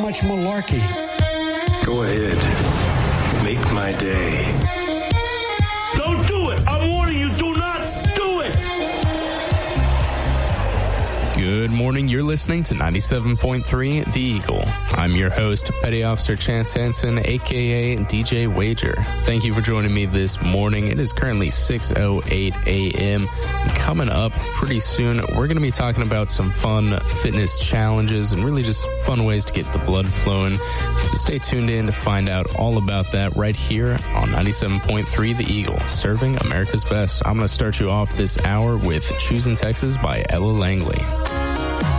much malarkey. Go ahead. Make my day. Don't do it! I'm warning you, do not do it! Good morning. You're listening to 97.3 The Eagle. I'm your host, Petty Officer Chance Hansen, a.k.a. DJ Wager. Thank you for joining me this morning. It is currently 6:08 a.m. Coming up pretty soon, we're going to be talking about some fun fitness challenges and really just fun ways to get the blood flowing. So stay tuned in to find out all about that right here on 97.3 The Eagle, serving America's best. I'm going to start you off this hour with Choosing Texas by Ella Langley.